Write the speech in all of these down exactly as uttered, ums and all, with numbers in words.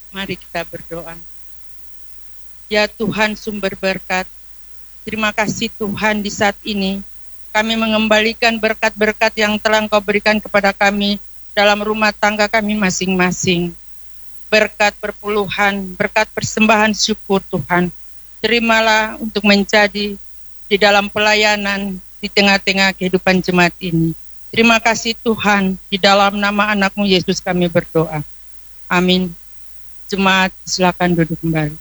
Mari kita berdoa. Ya Tuhan sumber berkat, terima kasih Tuhan di saat ini kami mengembalikan berkat-berkat yang telah Engkau berikan kepada kami dalam rumah tangga kami masing-masing. Berkat perpuluhan, berkat persembahan syukur Tuhan. Terimalah untuk menjadi di dalam pelayanan di tengah-tengah kehidupan jemaat ini. Terima kasih Tuhan, di dalam nama anak-Mu Yesus kami berdoa. Amin. Jemaat silakan duduk kembali.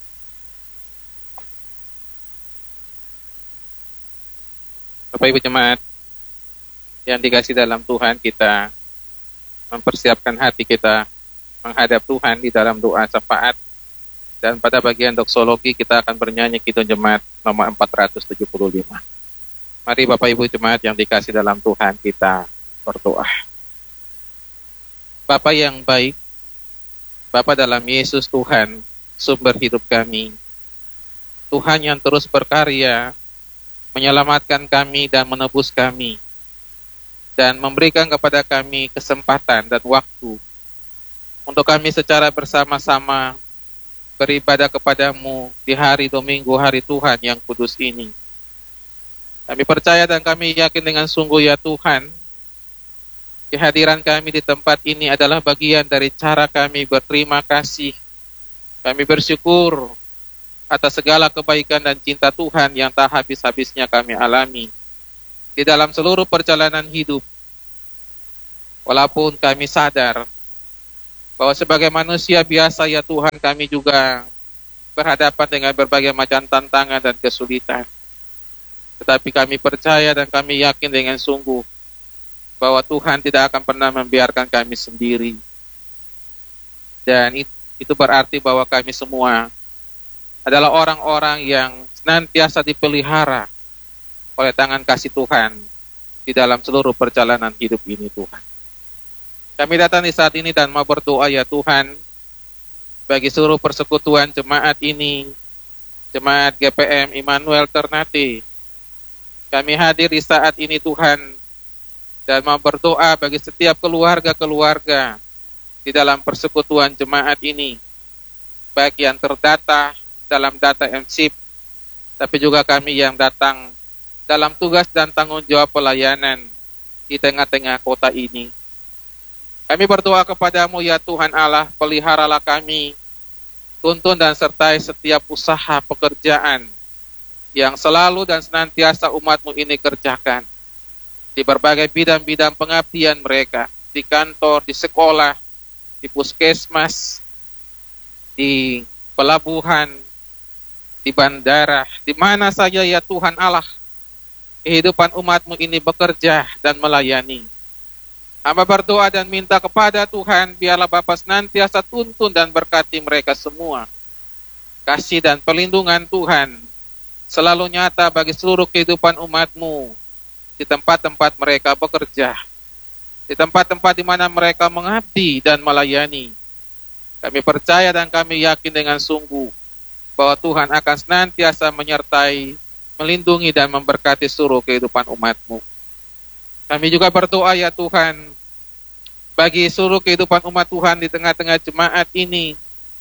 Bapak Ibu Jemaat yang dikasih dalam Tuhan, kita mempersiapkan hati kita menghadap Tuhan di dalam doa syafaat. Dan pada bagian doksologi kita akan bernyanyi Kidung Jemaat nomor empat ratus tujuh puluh lima. Mari Bapak Ibu Jemaat yang dikasih dalam Tuhan, kita berdoa. Bapa yang baik, Bapa dalam Yesus Tuhan, sumber hidup kami, Tuhan yang terus berkarya menyelamatkan kami dan menebus kami, dan memberikan kepada kami kesempatan dan waktu untuk kami secara bersama-sama beribadah kepadamu di hari Dominggu, hari Tuhan yang kudus ini. Kami percaya dan kami yakin dengan sungguh ya Tuhan, kehadiran kami di tempat ini adalah bagian dari cara kami berterima kasih. Kami bersyukur atas segala kebaikan dan cinta Tuhan yang tak habis-habisnya kami alami di dalam seluruh perjalanan hidup. Walaupun kami sadar bahwa sebagai manusia biasa ya Tuhan, kami juga berhadapan dengan berbagai macam tantangan dan kesulitan. Tetapi kami percaya dan kami yakin dengan sungguh bahwa Tuhan tidak akan pernah membiarkan kami sendiri. Dan itu berarti bahwa kami semua adalah orang-orang yang senantiasa dipelihara oleh tangan kasih Tuhan di dalam seluruh perjalanan hidup ini Tuhan. Kami datang di saat ini dan mau berdoa ya Tuhan, bagi seluruh persekutuan jemaat ini, jemaat G P M Immanuel Ternate. Kami hadir di saat ini Tuhan, dan mau berdoa bagi setiap keluarga-keluarga di dalam persekutuan jemaat ini, baik yang terdata dalam data M S I P, tapi juga kami yang datang dalam tugas dan tanggung jawab pelayanan di tengah-tengah kota ini. Kami berdoa kepadamu ya Tuhan Allah, peliharalah kami, tuntun dan sertai setiap usaha pekerjaan yang selalu dan senantiasa umat-Mu ini kerjakan di berbagai bidang-bidang pengabdian mereka, di kantor, di sekolah, di puskesmas, di pelabuhan, di bandara, di mana saja ya Tuhan Allah, kehidupan umat-Mu ini bekerja dan melayani. Hamba berdoa dan minta kepada Tuhan, biarlah Bapa senantiasa tuntun dan berkati mereka semua. Kasih dan perlindungan Tuhan selalu nyata bagi seluruh kehidupan umat-Mu di tempat-tempat mereka bekerja, di tempat-tempat di mana mereka mengabdi dan melayani. Kami percaya dan kami yakin dengan sungguh bahwa Tuhan akan senantiasa menyertai, melindungi dan memberkati seluruh kehidupan umat-Mu. Kami juga berdoa ya Tuhan, bagi seluruh kehidupan umat Tuhan di tengah-tengah jemaat ini,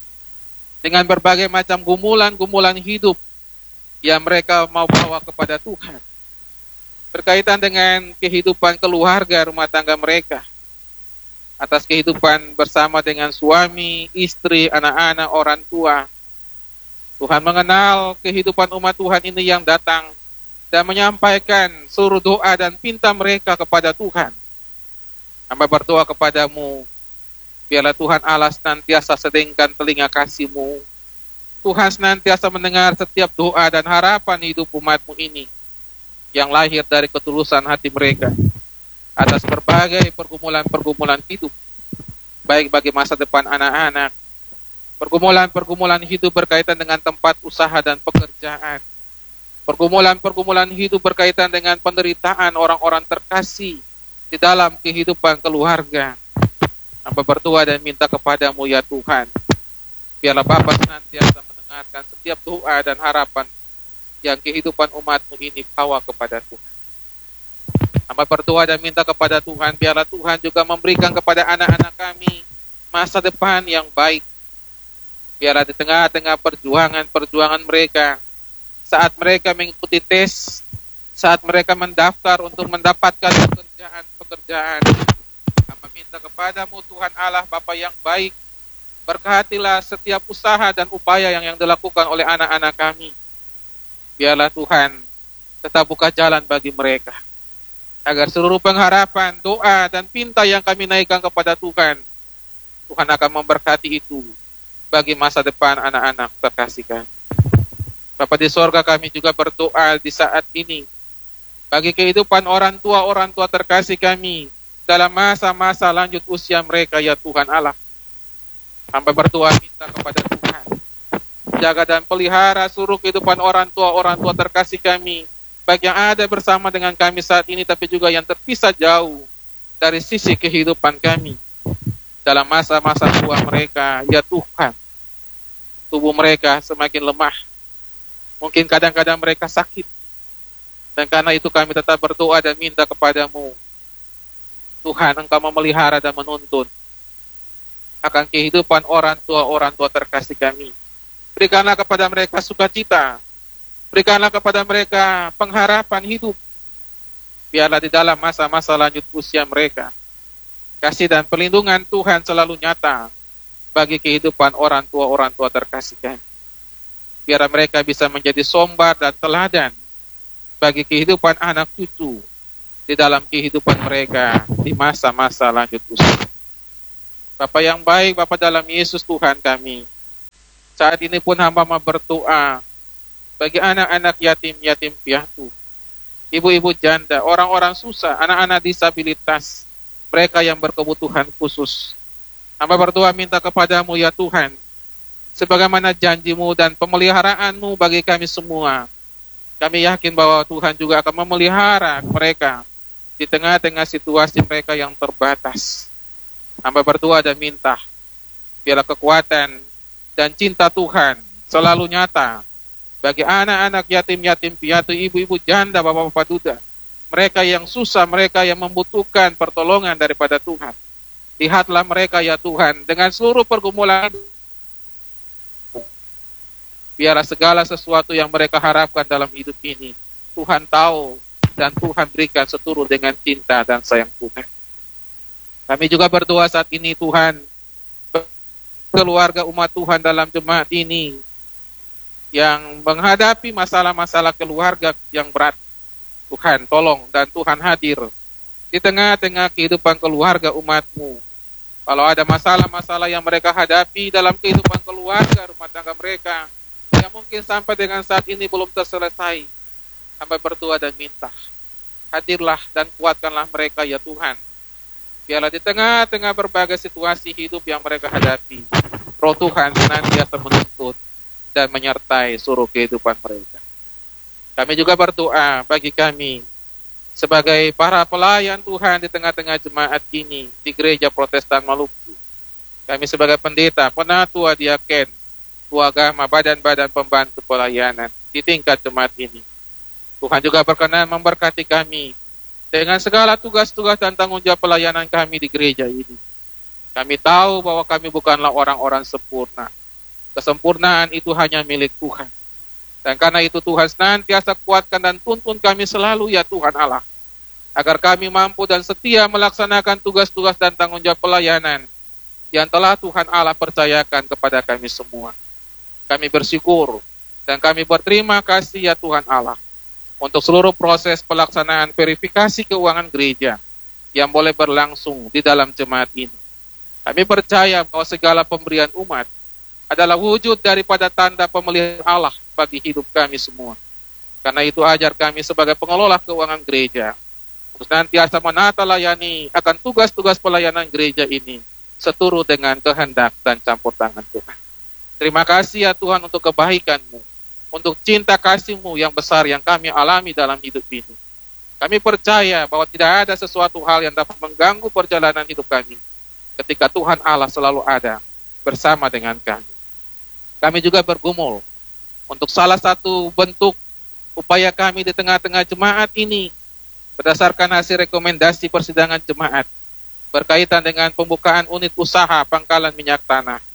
dengan berbagai macam gumulan-gumulan hidup yang mereka mau bawa kepada Tuhan, berkaitan dengan kehidupan keluarga rumah tangga mereka, atas kehidupan bersama dengan suami, istri, anak-anak, orang tua. Tuhan mengenal kehidupan umat Tuhan ini yang datang dan menyampaikan seluruh doa dan pinta mereka kepada Tuhan. Hamba berdoa kepadamu, biarlah Tuhan Allah senantiasa sedengkan telinga kasih-Mu. Tuhan senantiasa mendengar setiap doa dan harapan hidup umat-Mu ini yang lahir dari ketulusan hati mereka atas berbagai pergumulan-pergumulan hidup, baik bagi masa depan anak-anak, pergumulan-pergumulan hidup berkaitan dengan tempat usaha dan pekerjaan, pergumulan-pergumulan hidup berkaitan dengan penderitaan orang-orang terkasih di dalam kehidupan keluarga. Hamba berdoa dan minta kepadamu ya Tuhan, biarlah Bapa senantiasa mendengarkan setiap doa dan harapan yang kehidupan umat-Mu ini bawa kepada Tuhan. Hamba berdoa dan minta kepada Tuhan, biarlah Tuhan juga memberikan kepada anak-anak kami masa depan yang baik, Biarlah di tengah-tengah perjuangan-perjuangan mereka, saat mereka mengikuti tes, saat mereka mendaftar untuk mendapatkan pekerjaan-pekerjaan, kami minta kepadamu Tuhan Allah Bapa yang baik, berkatilah setiap usaha dan upaya yang, yang dilakukan oleh anak-anak kami. Biarlah Tuhan tetap buka jalan bagi mereka, agar seluruh pengharapan, doa, dan pinta yang kami naikkan kepada Tuhan, Tuhan akan memberkati itu bagi masa depan anak-anak terkasih kami. Bapa di sorga, kami juga berdoa di saat ini bagi kehidupan orang tua-orang tua terkasih kami dalam masa-masa lanjut usia mereka, ya Tuhan Allah. Hamba berdoa minta kepada Tuhan, jaga dan pelihara seluruh kehidupan orang tua-orang tua terkasih kami, baik yang ada bersama dengan kami saat ini, tapi juga yang terpisah jauh dari sisi kehidupan kami. Dalam masa-masa tua mereka, ya Tuhan, tubuh mereka semakin lemah. Mungkin kadang-kadang mereka sakit. Dan karena itu kami tetap berdoa dan minta kepadamu, Tuhan, Engkau memelihara dan menuntun akan kehidupan orang tua-orang tua terkasih kami. Berikanlah kepada mereka sukacita. Berikanlah kepada mereka pengharapan hidup. Biarlah di dalam masa-masa lanjut usia mereka, kasih dan perlindungan Tuhan selalu nyata bagi kehidupan orang tua-orang tua terkasih kami. Biar mereka bisa menjadi sumber dan teladan bagi kehidupan anak cucu di dalam kehidupan mereka di masa-masa lanjut usia. Bapa yang baik, Bapa dalam Yesus Tuhan kami, saat ini pun hamba mau berdoa bagi anak-anak yatim-yatim piatu, ibu-ibu janda, orang-orang susah, anak-anak disabilitas, mereka yang berkebutuhan khusus. Hamba berdoa minta kepadamu ya Tuhan, sebagaimana janjimu dan pemeliharaanmu bagi kami semua. Kami yakin bahwa Tuhan juga akan memelihara mereka di tengah-tengah situasi mereka yang terbatas. Hamba berdoa dan minta, biarlah kekuatan dan cinta Tuhan selalu nyata bagi anak-anak yatim-yatim piatu, ibu-ibu janda, bapak-bapak duda, mereka yang susah, mereka yang membutuhkan pertolongan daripada Tuhan. Lihatlah mereka ya Tuhan, dengan seluruh pergumulan, biarlah segala sesuatu yang mereka harapkan dalam hidup ini, Tuhan tahu dan Tuhan berikan seturut dengan cinta dan sayang Tuhan. Kami juga berdoa saat ini Tuhan, keluarga umat Tuhan dalam jemaat ini, yang menghadapi masalah-masalah keluarga yang berat. Tuhan tolong dan Tuhan hadir di tengah-tengah kehidupan keluarga umat-Mu. Kalau ada masalah-masalah yang mereka hadapi dalam kehidupan keluarga, rumah tangga mereka, yang mungkin sampai dengan saat ini belum terselesai, hamba berdoa dan minta, hadirlah dan kuatkanlah mereka ya Tuhan. Biarlah di tengah-tengah berbagai situasi hidup yang mereka hadapi, Roh Tuhan senantiasa menuntut dan menyertai seluruh kehidupan mereka. Kami juga berdoa bagi kami sebagai para pelayan Tuhan di tengah-tengah jemaat ini di Gereja Protestan Maluku. Kami sebagai pendeta, penatua, diaken, tua agama, badan-badan pembantu pelayanan di tingkat jemaat ini. Tuhan juga berkenan memberkati kami dengan segala tugas-tugas dan tanggung jawab pelayanan kami di gereja ini. Kami tahu bahwa kami bukanlah orang-orang sempurna. Kesempurnaan itu hanya milik Tuhan. Dan karena itu Tuhan senantiasa kuatkan dan tuntun kami selalu ya Tuhan Allah, agar kami mampu dan setia melaksanakan tugas-tugas dan tanggung jawab pelayanan yang telah Tuhan Allah percayakan kepada kami semua. Kami bersyukur dan kami berterima kasih ya Tuhan Allah untuk seluruh proses pelaksanaan verifikasi keuangan gereja yang boleh berlangsung di dalam jemaat ini. Kami percaya bahwa segala pemberian umat adalah wujud daripada tanda pemeliharaan Allah bagi hidup kami semua. Karena itu ajar kami sebagai pengelola keuangan gereja untuk senantiasa menata layani akan tugas-tugas pelayanan gereja ini seturut dengan kehendak dan campur tangan Tuhan. Terima kasih ya Tuhan untuk kebaikan-Mu, untuk cinta kasih-Mu yang besar yang kami alami dalam hidup ini. Kami percaya bahwa tidak ada sesuatu hal yang dapat mengganggu perjalanan hidup kami ketika Tuhan Allah selalu ada bersama dengan kami. Kami juga bergumul untuk salah satu bentuk upaya kami di tengah-tengah jemaat ini berdasarkan hasil rekomendasi persidangan jemaat berkaitan dengan pembukaan unit usaha pangkalan minyak tanah.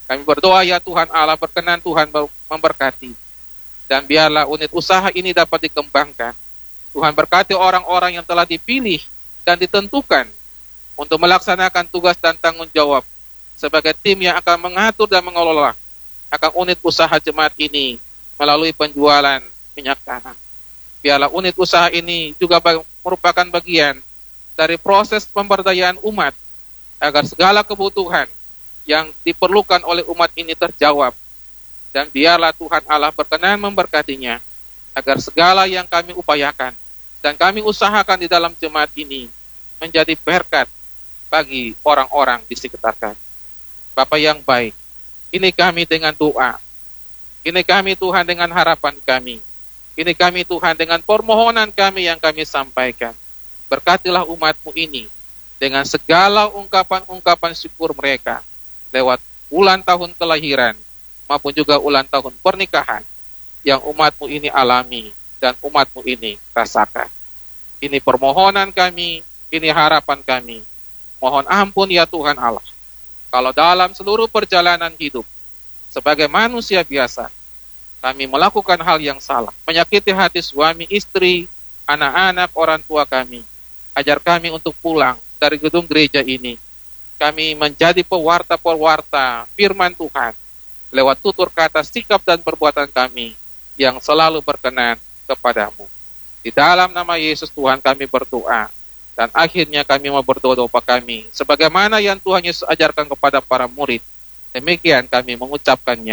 Kami berdoa ya Tuhan Allah, berkenan Tuhan memberkati. Dan biarlah unit usaha ini dapat dikembangkan. Tuhan berkati orang-orang yang telah dipilih dan ditentukan untuk melaksanakan tugas dan tanggung jawab sebagai tim yang akan mengatur dan mengelola akan unit usaha jemaat ini melalui penjualan minyak tanah. Biarlah unit usaha ini juga merupakan bagian dari proses pemberdayaan umat agar segala kebutuhan yang diperlukan oleh umat ini terjawab. Dan biarlah Tuhan Allah berkenan memberkatinya agar segala yang kami upayakan dan kami usahakan di dalam jemaat ini menjadi berkat bagi orang-orang di sekitar kami. Bapa yang baik, ini kami dengan doa. Ini kami Tuhan dengan harapan kami. Ini kami Tuhan dengan permohonan kami yang kami sampaikan. Berkatilah umat-Mu ini dengan segala ungkapan-ungkapan syukur mereka lewat ulang tahun kelahiran maupun juga ulang tahun pernikahan yang umat-Mu ini alami dan umat-Mu ini rasakan. Ini permohonan kami, ini harapan kami. Mohon ampun ya Tuhan Allah, kalau dalam seluruh perjalanan hidup sebagai manusia biasa kami melakukan hal yang salah, menyakiti hati suami, istri, anak-anak, orang tua kami. Ajar kami untuk pulang dari gedung gereja ini. Kami menjadi pewarta-pewarta firman Tuhan lewat tutur kata, sikap dan perbuatan kami yang selalu berkenan kepadamu. Di dalam nama Yesus Tuhan kami berdoa. Dan akhirnya kami mau berdoa-doa kami sebagaimana yang Tuhan Yesus ajarkan kepada para murid. Demikian kami mengucapkannya.